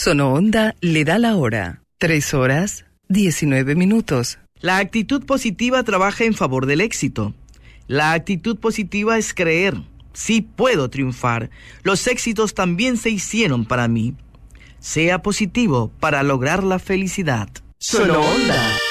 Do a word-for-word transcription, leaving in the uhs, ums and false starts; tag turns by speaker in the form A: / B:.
A: Sonoonda le da la hora. Tres horas, diecinueve minutos.
B: La actitud positiva trabaja en favor del éxito. La actitud positiva es creer. Sí puedo triunfar. Los éxitos también se hicieron para mí. Sea positivo para lograr la felicidad. Sonoonda.